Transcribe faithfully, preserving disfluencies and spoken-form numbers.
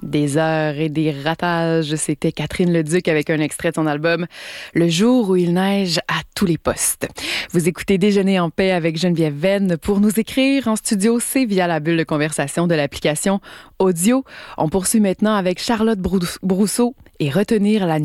Des heures et des ratages, c'était Catherine Leduc avec un extrait de son album « Le jour où il neige à tous les postes ». Vous écoutez Déjeuner en paix avec Geneviève Venn. Pour nous écrire en studio, c'est via la bulle de conversation de l'application audio. On poursuit maintenant avec Charlotte Brousseau et « Retenir la nuit ».